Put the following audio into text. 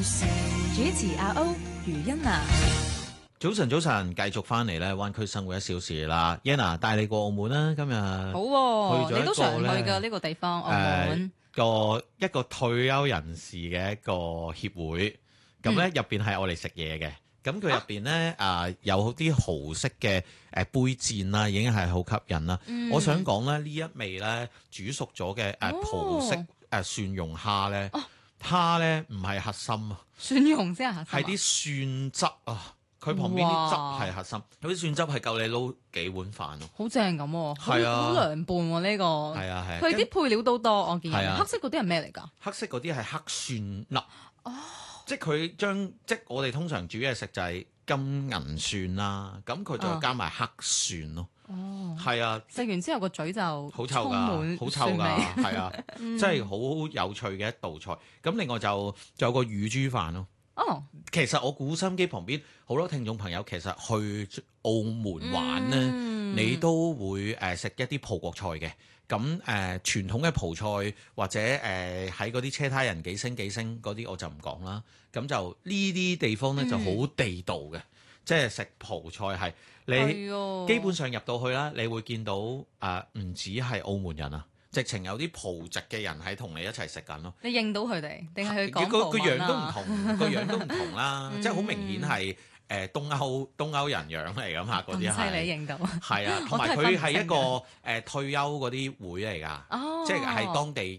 主持阿歐余欣娜。 早晨，繼續翻嚟咧，灣區生活1小時啦。Yana 帶你過澳門啦，今日好喎， 去咗一個你都常去㗎呢個地方，澳門。 一個退休人士嘅一個協會，咁咧入邊係我哋食嘢嘅，咁佢入邊咧有啲蠔式嘅杯墊啦，已經係好吸引啦。我想講咧呢一味咧煮熟咗嘅葡式蒜蓉蝦咧，蝦咧唔係核心啊， 蒜蓉先係核心， 係啲蒜汁啊。佢旁邊啲汁係核心，嗰啲蒜汁係夠你撈幾碗飯咯， 好正咁喎， 係啊， 好涼拌喎呢個， 係啊係。 佢啲配料都多，我見。 係啊， 黑色嗰啲係咩嚟㗎？ 黑色嗰啲係黑蒜粒，即係佢即我哋通常煮嘢食就係金銀蒜啦，咁佢再加埋黑蒜咯。哦，係啊， 食完之後個嘴就好臭㗎，好臭㗎，係啊，即係好有趣嘅一道菜。咁另外就有個乳豬飯咯。 哦， 其實我估收音機旁邊好多聽眾朋友其實去澳門玩呢，你都會食一啲葡國菜嘅。咁傳統嘅葡菜或者喺嗰啲車胎人幾星嗰啲我就唔講啦。咁就呢啲地方呢就好地道嘅，即係食葡菜係你基本上入到去啦，你會見到唔止係澳門人啊。直情有啲葡籍嘅人喺同你一齊食緊咯。你認到佢哋定係佢講葡文啊？個樣都唔同，個樣都唔同啦，即係好明顯係東歐人樣嚟咁嚇，嗰啲係。咁犀利認到。係啊，同埋佢係一個退休嗰啲會嚟㗎，即係當地